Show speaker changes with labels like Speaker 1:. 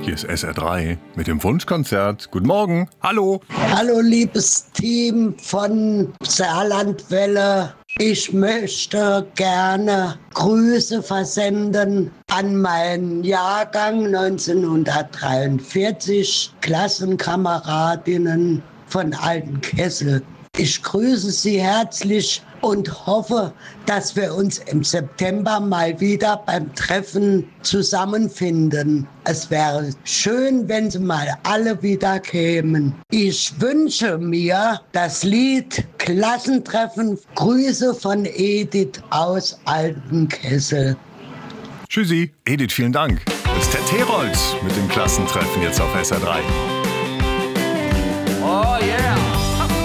Speaker 1: Hier ist SR3 mit dem Wunschkonzert. Guten Morgen. Hallo.
Speaker 2: Hallo liebes Team von Saarlandwelle. Ich möchte gerne Grüße versenden an meinen Jahrgang 1943, Klassenkameradinnen von Altenkessel. Ich grüße Sie herzlich und hoffe, dass wir uns im September mal wieder beim Treffen zusammenfinden. Es wäre schön, wenn Sie mal alle wieder kämen. Ich wünsche mir das Lied Klassentreffen, Grüße von Edith aus Altenkessel.
Speaker 1: Tschüssi. Edith, vielen Dank. Das ist der T-Rolls mit dem Klassentreffen jetzt auf SR3.